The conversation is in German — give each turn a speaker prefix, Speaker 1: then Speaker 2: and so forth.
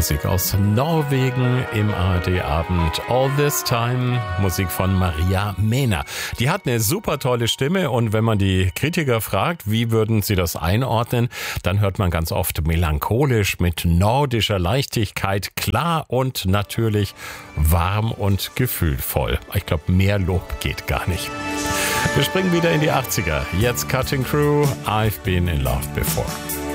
Speaker 1: Musik aus Norwegen im ARD-Abend. All This Time, Musik von Maria Mena. Die hat eine super tolle Stimme und wenn man die Kritiker fragt, wie würden sie das einordnen, dann hört man ganz oft melancholisch mit nordischer Leichtigkeit, klar und natürlich warm und gefühlvoll. Ich glaube, mehr Lob geht gar nicht. Wir springen wieder in die 80er. Jetzt Cutting Crew, I've Been in Love Before.